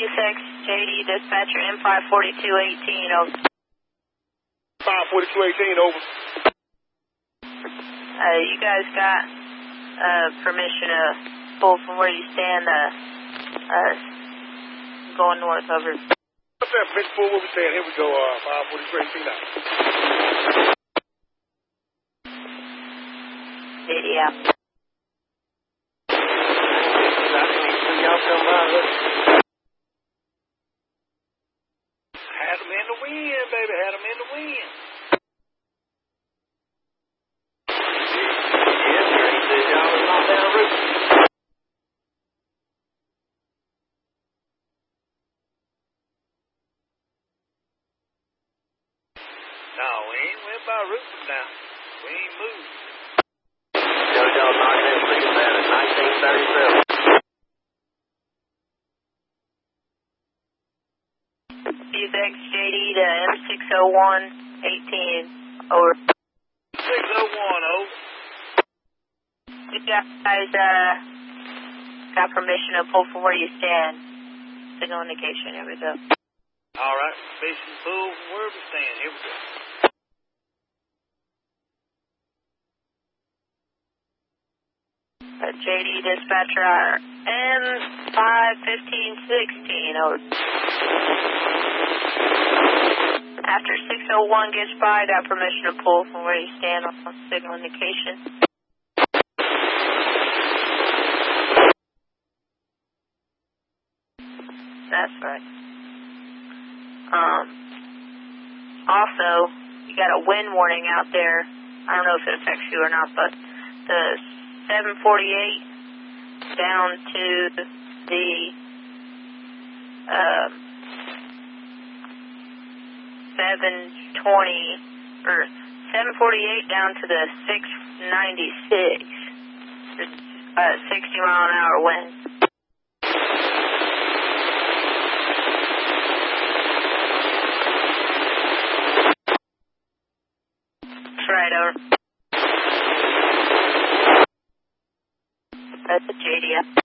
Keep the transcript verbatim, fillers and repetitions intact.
six, J D, dispatcher, M five forty-two eighteen, over. five forty-two eighteen, over. Uh, you guys got uh, permission to pull from where you stand, uh, uh, going north, over. What's that, permission pull where we stand? Here we go, uh, five forty-two eighteen now. J D out. Y'all come by, look. Had them in the wind, baby, had them in the wind. Yes, sir, he said y'all was not down route. No, we ain't went by route now. We ain't moved. JoJo knocking that freaking down at nineteen thirty-seven. six, J D to M six oh one eighteen, over. six oh one, over. You guys uh, got permission to pull from where you stand. Signal indication, here we go. All right, permission to pull from where we stand, here we go. Uh, J D dispatcher, M five fifteen sixteen, over. After six oh one gets by, got permission to pull from where you stand on signal indication. That's right. Um, also, you got a wind warning out there. I don't know if it affects you or not, but the seven forty-eight down to the uh, seven twenty or seven forty-eight down to the six ninety-six. There's a sixty mile an hour wind. That's right, over. That's a J D F.